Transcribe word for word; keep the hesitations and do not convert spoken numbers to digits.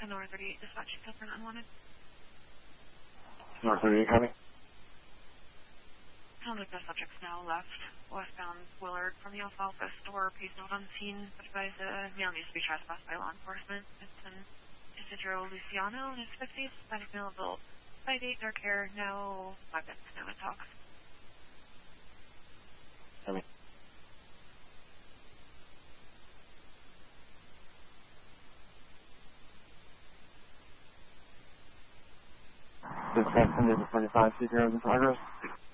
North thirty-eight dispatch, Catherine unwanted. North thirty-eight, copy. Sounds like the subject's now left westbound Willard from the Alfalfa store. Please note on scene, but advise a male needs to be trespassed by law enforcement. It's an Isidro Luciano and his fifties, Hispanic male adult. Five eight, dark hair, no weapons, no talks. Copy. Dispatch, Sunday forty-five, C P R is in progress.